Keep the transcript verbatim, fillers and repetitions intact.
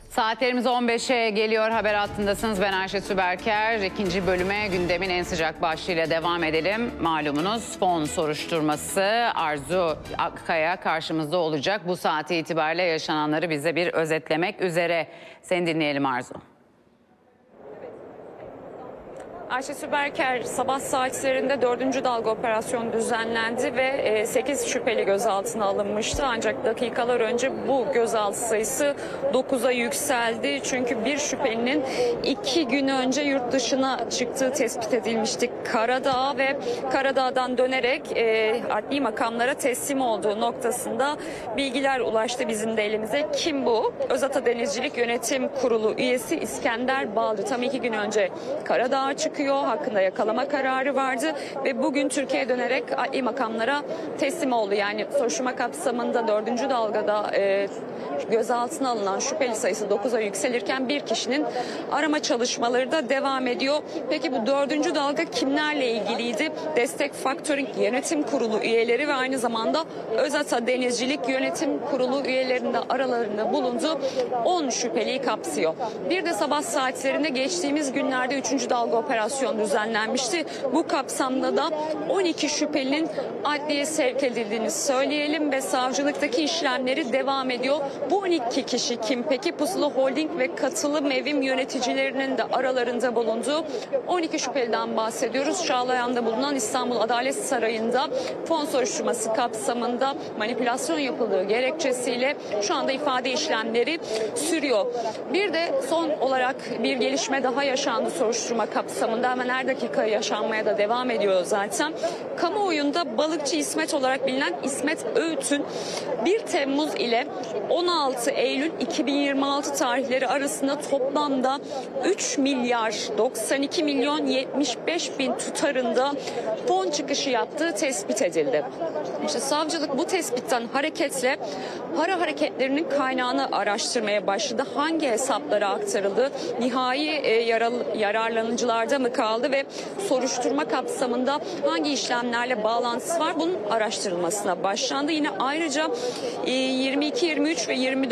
Saatlerimiz on beşe geliyor. Haber hattındasınız. Ben Ayşe Süberker. İkinci bölüme gündemin en sıcak başlığıyla devam edelim. Malumunuz fon soruşturması. Arzu Akkaya karşımızda olacak. Bu saati itibariyle yaşananları bize bir özetlemek üzere. Seni dinleyelim Arzu. Ayşe Süberker, sabah saatlerinde dördüncü dalga operasyonu düzenlendi ve sekiz şüpheli gözaltına alınmıştı. Ancak dakikalar önce bu gözaltı sayısı dokuza yükseldi. Çünkü bir şüphelinin iki gün önce yurt dışına çıktığı tespit edilmişti. Karadağ ve Karadağ'dan dönerek e, adli makamlara teslim olduğu noktasında bilgiler ulaştı bizim de elimize. Kim bu? Özata Denizcilik Yönetim Kurulu üyesi İskender Balcı. Tam iki gün önce Karadağ'a çıkıyor. Hakkında yakalama kararı vardı ve bugün Türkiye'ye dönerek adli makamlara teslim oldu. Yani soruşturma kapsamında dördüncü dalgada e, gözaltına alınan şüpheli sayısı dokuza yükselirken bir kişinin arama çalışmaları da devam ediyor. Peki bu dördüncü dalga kimlerle ilgiliydi? Destek Factoring Yönetim Kurulu üyeleri ve aynı zamanda Özata Denizcilik Yönetim Kurulu üyelerinde aralarında bulunduğu on şüpheliyi kapsıyor. Bir de sabah saatlerinde geçtiğimiz günlerde üçüncü dalga operasyonu düzenlenmişti. Bu kapsamda da on iki şüphelinin adliye sevk edildiğini söyleyelim ve savcılıktaki işlemleri devam ediyor. Bu on iki kişi kim peki? Pusula Holding ve Katılım Evim yöneticilerinin de aralarında bulunduğu on iki şüpheliden bahsediyoruz. Çağlayan'da bulunan İstanbul Adalet Sarayı'nda fon soruşturması kapsamında manipülasyon yapıldığı gerekçesiyle şu anda ifade işlemleri sürüyor. Bir de son olarak bir gelişme daha yaşandı soruşturma kapsamında. Hemen her dakika yaşanmaya da devam ediyor zaten. Kamuoyunda balıkçı İsmet olarak bilinen İsmet Öğüt'ün bir Temmuz ile on altı Eylül iki bin yirmi altı tarihleri arasında toplamda üç milyar doksan iki milyon yetmiş beş bin tutarında fon çıkışı yaptığı tespit edildi. İşte savcılık bu tespitten hareketle para hareketlerinin kaynağını araştırmaya başladı. Hangi hesaplara aktarıldı? Nihai e, yaral, yararlanıcılarda mı kaldı ve soruşturma kapsamında hangi işlemlerle bağlantısı var? Bunun araştırılmasına başlandı. Yine ayrıca e, yirmi iki, yirmi üç ve yirmi dört